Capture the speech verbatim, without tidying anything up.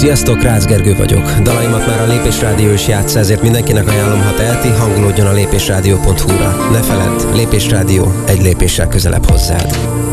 Sziasztok, Rácz Gergő vagyok. Dalaimat már a Lépés Rádió is játsza, ezért mindenkinek ajánlom, ha teheti, hangolódjon a lépésrádió pont hu-ra. Ne feledd, Lépés Rádió, egy lépéssel közelebb hozzád.